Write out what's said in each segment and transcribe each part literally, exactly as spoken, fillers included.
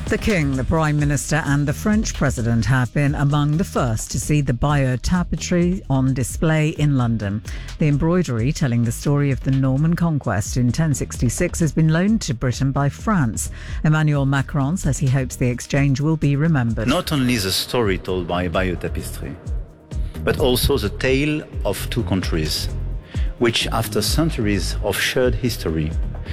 The King, the Prime Minister and the French President have been among the first to see the Bayeux tapestry on display in London. The embroidery telling the story of the Norman conquest in ten sixty-six has been loaned to Britain by France. Emmanuel Macron says he hopes the exchange will be remembered. Not only the story told by Bayeux tapestry, but also the tale of two countries, which after centuries of shared history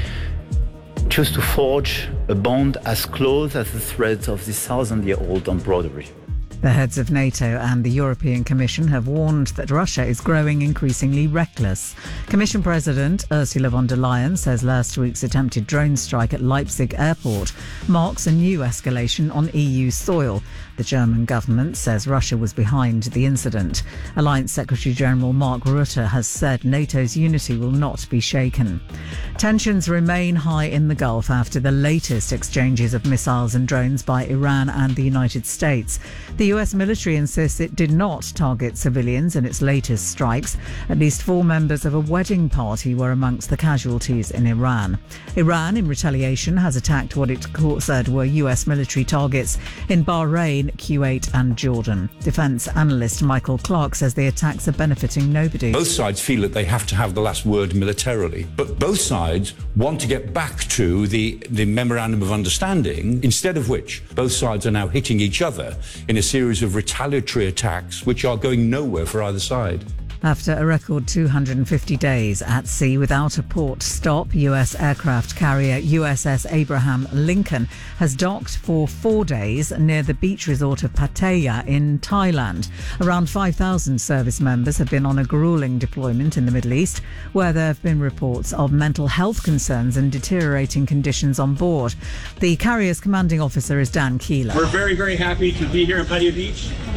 choose to forge a bond as close as the threads of this thousand-year-old embroidery. The heads of NATO and the European Commission have warned that Russia is growing increasingly reckless. Commission President Ursula von der Leyen says last week's attempted drone strike at Leipzig airport marks a new escalation on E U soil. The German government says Russia was behind the incident. Alliance Secretary-General Mark Rutte has said NATO's unity will not be shaken. Tensions remain high in the Gulf after the latest exchanges of missiles and drones by Iran and the United States. The U S military insists it did not target civilians in its latest strikes. At least four members of a wedding party were amongst the casualties in Iran. Iran, in retaliation, has attacked what it said were U S military targets in Bahrain, Kuwait and Jordan. Defence analyst Michael Clark says the attacks are benefiting nobody. Both sides feel that they have to have the last word militarily, but both sides want to get back to the, the memorandum of understanding, instead of which both sides are now hitting each other in a series of retaliatory attacks which are going nowhere for either side. After a record two hundred fifty days at sea without a port stop, U S aircraft carrier U S S Abraham Lincoln has docked for four days near the beach resort of Pattaya in Thailand. Around five thousand service members have been on a gruelling deployment in the Middle East, where there have been reports of mental health concerns and deteriorating conditions on board. The carrier's commanding officer is Dan Keeler. We're very, very happy to be here in Pattaya Beach.